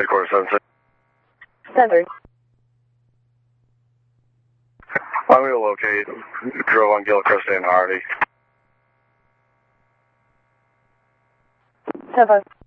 Headquarters 76. 7. I'm going to locate. Drove on Gilchrist and Hardy. 7.